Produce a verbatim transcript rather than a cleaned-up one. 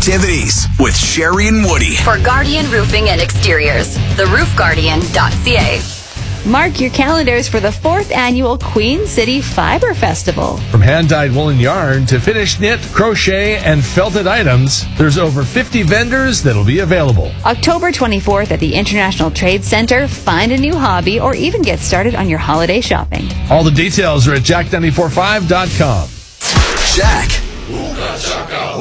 activities with Sherry and Woody. For Guardian Roofing and Exteriors, the roof guardian dot c a. Mark your calendars for the fourth annual Queen City Fiber Festival. From hand-dyed woolen yarn to finished knit, crochet, and felted items, there's over fifty vendors that'll be available. October twenty-fourth at the International Trade Center. Find a new hobby or even get started on your holiday shopping. All the details are at jack nine four five dot com. Jack